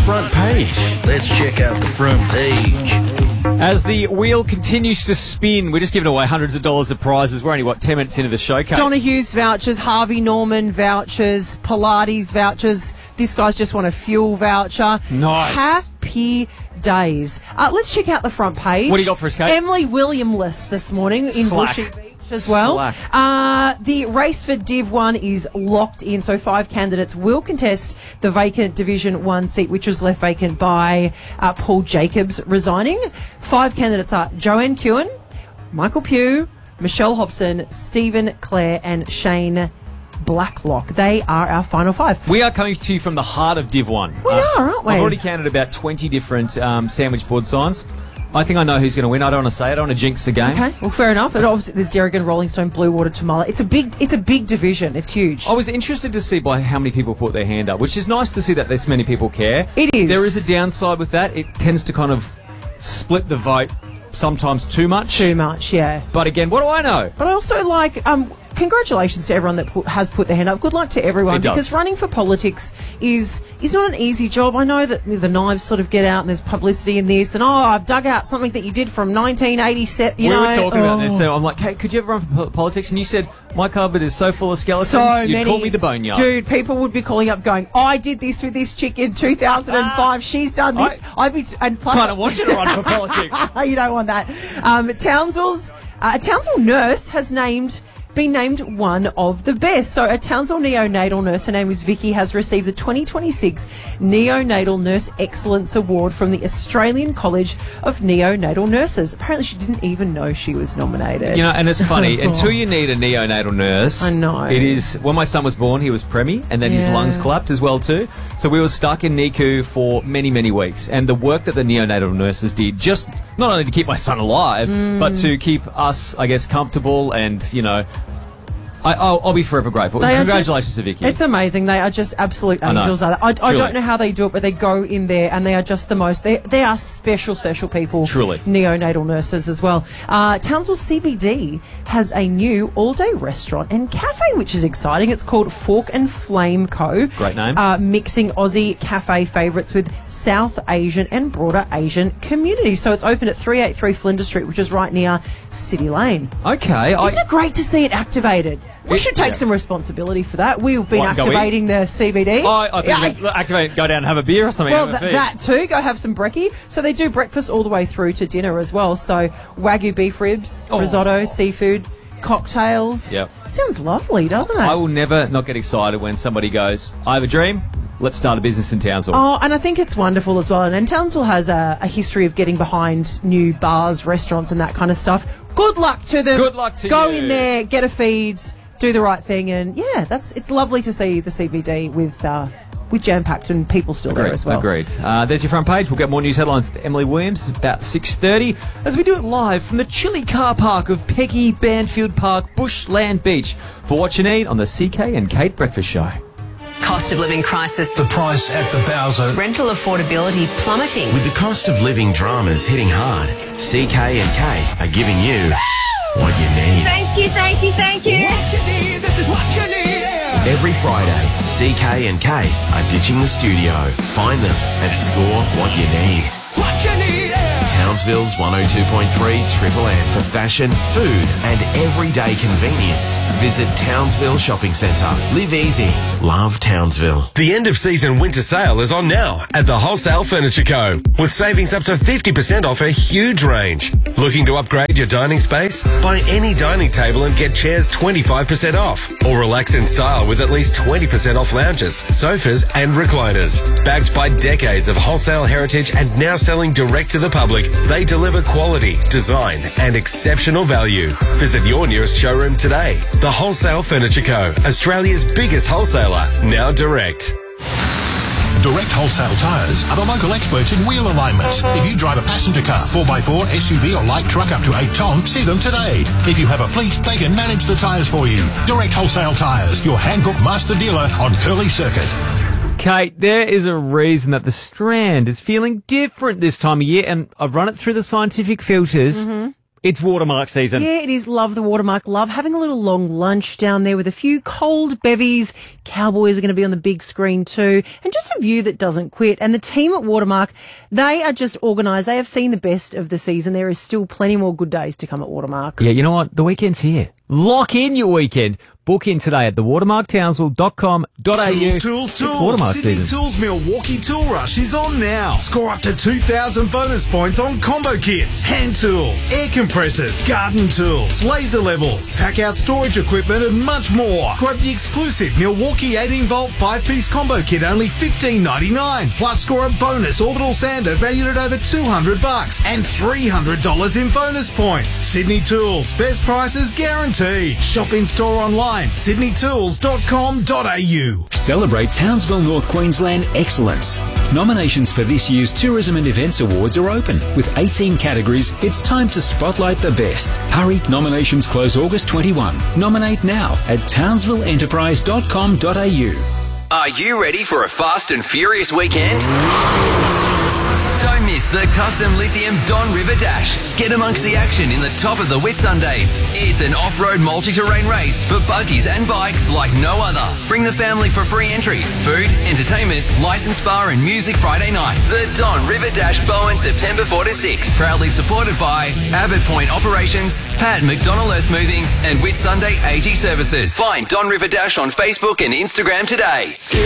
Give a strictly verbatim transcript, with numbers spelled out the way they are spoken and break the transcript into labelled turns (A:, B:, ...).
A: front page.
B: Let's check out the front page.
C: As the wheel continues to spin, we're just giving away hundreds of dollars of prizes. We're only, what, ten minutes into the show, Kate?
D: Donahue's vouchers, Harvey Norman vouchers, Pilates vouchers. This guy's just won a fuel voucher.
C: Nice.
D: Happy days. Uh, let's check out the front page.
C: What do you got for us, Kate?
D: Emily Williamless this morning in
C: Slack.
D: Bushy Beach as well.
C: Slack.
D: Uh, the race for Div one is locked in, so five candidates will contest the vacant Division one seat, which was left vacant by uh, Paul Jacobs resigning. Five candidates are Joanne Kewen, Michael Pugh, Michelle Hobson, Stephen Clare and Shane Blacklock. They are our final five.
C: We are coming to you from the heart of Div one.
D: We uh, are, aren't we?
C: I've already counted about twenty different um, sandwich board signs. I think I know who's going to win. I don't want to say it. I don't want to jinx the game.
D: Okay, well, fair enough. And obviously, there's Derrigan, Rolling Stone, Blue Water, Tamala. It's a big, it's a big division. It's huge.
C: I was interested to see by how many people put their hand up, which is nice to see that this many people care.
D: It is.
C: There is a downside with that. It tends to kind of split the vote sometimes too much.
D: Too much, yeah.
C: But again, what do I know?
D: But I also like, um, congratulations to everyone that put, has put their hand up. Good luck to everyone.
C: It does.
D: Because running for politics is is not an easy job. I know that the knives sort of get out and there's publicity in this. And, oh, I've dug out something that you did from nineteen eighty-seven. You
C: we
D: know,
C: were talking
D: oh.
C: about this, so I'm like, hey, could you ever run for po- politics? And you said, my cupboard is so full of skeletons,
D: So
C: you'd
D: many.
C: call me the boneyard.
D: Dude, people would be calling up going, I did this with this chick in two thousand five. She's done this.
C: I-
D: I'd be t- and plus
C: Kind of want you to run for politics.
D: you don't want that. Um, Townsville's uh, a Townsville nurse has named been named one of the best. So a Townsville neonatal nurse, her name is Vicky, has received the twenty twenty-six Neonatal Nurse Excellence Award from the Australian College of Neonatal Nurses. Apparently she didn't even know she was nominated.
C: You know, and it's funny, until you need a neonatal nurse,
D: I know.
C: It is, when my son was born, he was preemie, and then his
D: Yeah.
C: lungs collapsed as well too. So we were stuck in N I C U for many, many weeks. And the work that the neonatal nurses did, just not only to keep my son alive,
D: Mm.
C: but to keep us, I guess, comfortable and, you know, I, I'll, I'll be forever grateful.
D: They are
C: Congratulations
D: just-
C: to Vicky.
D: It's amazing. They are just absolute
C: I know.
D: angels. I, I, I
C: Truly.
D: don't know how they do it, but they go in there and they are just the most. They, they are special, special people.
C: Truly.
D: Neonatal nurses as well. Uh, Townsville C B D has a new all-day restaurant and cafe, which is exciting. It's called Fork and Flame Co.
C: Great name.
D: Uh, mixing Aussie cafe favourites with South Asian and broader Asian communities. So it's open at three eighty-three Flinders Street, which is right near City Lane.
C: okay. I,
D: Isn't it great to see it activated? We
C: It-
D: should take
C: yeah.
D: some responsibility for that. We've been
C: What, go
D: activating the C B D.
C: I, I think
D: Yeah,
C: we can activate, go down and have a beer or something.
D: well,
C: have a
D: th-
C: feed.
D: that too. Go have some brekkie. So they do breakfast all the way through to dinner as well. So Wagyu beef ribs,
C: Oh.
D: risotto, seafood, cocktails.
C: Yep.
D: Sounds lovely, doesn't it?
C: I will never not get excited when somebody goes, I have a dream, let's start a business in Townsville.
D: Oh, and I think it's wonderful as well. And, and Townsville has a, a history of getting behind new bars, restaurants, and that kind of stuff. Good luck to them.
C: Good luck to
D: Go
C: you.
D: in there, get a feed, do the right thing, and yeah, that's it's lovely to see the C B D with uh, with jam packed and people still there
C: Agreed.
D: as well.
C: Agreed. Uh, there's your front page. We'll get more news headlines with Emily Williams about six thirty as we do it live from the chilly car park of Peggy Banfield Park, Bushland Beach. For what you need on the C K and Kate Breakfast Show.
E: Cost of living crisis.
A: The price at the Bowser.
E: Rental affordability plummeting.
A: With the cost of living dramas hitting hard, C K and K are giving you what you need.
F: Thank you, thank you, thank you.
A: What you need, this is what you need. Every Friday, C K and K are ditching the studio. Find them and score what you need. What you need. Townsville's one oh two point three Triple M for fashion, food and everyday convenience. Visit Townsville Shopping Centre. Live easy. Love Townsville.
G: The end of season winter sale is on now at the Wholesale Furniture Co. with savings up to fifty percent off a huge range. Looking to upgrade your dining space? Buy any dining table and get chairs twenty-five percent off. Or relax in style with at least twenty percent off lounges, sofas and recliners. Backed by decades of wholesale heritage and now selling direct to the public, they deliver quality, design and exceptional value. Visit your nearest showroom today. The Wholesale Furniture Co. Australia's biggest wholesaler, now direct.
H: Direct Wholesale Tyres are the local experts in wheel alignment. If you drive a passenger car, four by four, S U V or light truck up to eight tonne, see them today. If you have a fleet, they can manage the tyres for you. Direct Wholesale Tyres, your Hankook master dealer on Curly Circuit.
C: Kate, there is a reason that the Strand is feeling different this time of year, and I've run it through the scientific filters.
D: Mm-hmm.
C: It's Watermark season.
D: Yeah, it is. Love the Watermark. Love having a little long lunch down there with a few cold bevies. Cowboys are going to be on the big screen too. And just a view that doesn't quit. And the team at Watermark, they are just organised. They have seen the best of the season. There is still plenty more good days to come at Watermark.
C: Yeah, you know what? The weekend's here. Lock in your weekend. Book in today at the watermark townsville dot com dot a u.
F: Tools, tools, tools.
C: Watermark
F: Sydney
C: season.
F: Tools Milwaukee Tool Rush is on now. Score up to two thousand bonus points on combo kits, hand tools, air compressors, garden tools, laser levels, pack out storage equipment and much more. Grab the exclusive Milwaukee eighteen volt five piece combo kit only fifteen ninety-nine. Plus score a bonus orbital sander valued at over two hundred bucks and three hundred dollars in bonus points. Sydney Tools, best prices guaranteed. Shop in store online, sydney tools dot com dot a u.
I: Celebrate Townsville North Queensland excellence. Nominations for this year's Tourism and Events Awards are open. With eighteen categories, it's time to spotlight the best. Hurry, nominations close August twenty-first. Nominate now at townsville enterprise dot com dot a u.
A: Are you ready for a fast and furious weekend? Don't miss the custom lithium Don River Dash. Get amongst the action in the top of the Whitsundays. It's an off-road multi-terrain race for buggies and bikes like no other. Bring the family for free entry. Food, entertainment, licensed bar and music Friday night. The Don River Dash Bowen, September fourth to sixth. Proudly supported by Abbott Point Operations, Pat McDonald Earth Moving and Whitsunday A G Services. Find Don River Dash on Facebook and Instagram today.